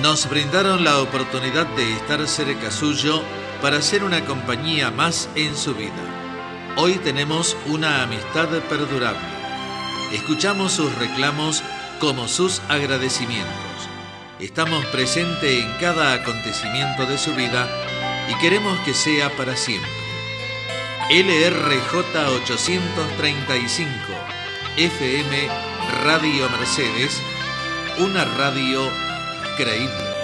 nos brindaron la oportunidad de estar cerca suyo para ser una compañía más en su vida. Hoy tenemos una amistad perdurable. Escuchamos sus reclamos como sus agradecimientos. Estamos presentes en cada acontecimiento de su vida y queremos que sea para siempre. LRJ 835 FM Radio Mercedes, una radio creíble.